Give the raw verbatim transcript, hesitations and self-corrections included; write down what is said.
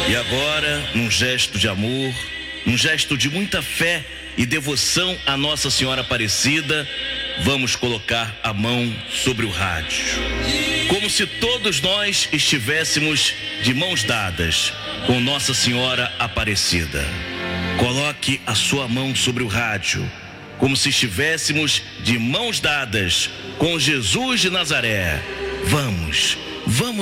E agora, num gesto de amor, num gesto de muita fé e devoção à Nossa Senhora Aparecida, vamos colocar a mão sobre o rádio, como se todos nós estivéssemos de mãos dadas com Nossa Senhora Aparecida. Coloque a sua mão sobre o rádio, como se estivéssemos de mãos dadas com Jesus de Nazaré. Vamos, vamos.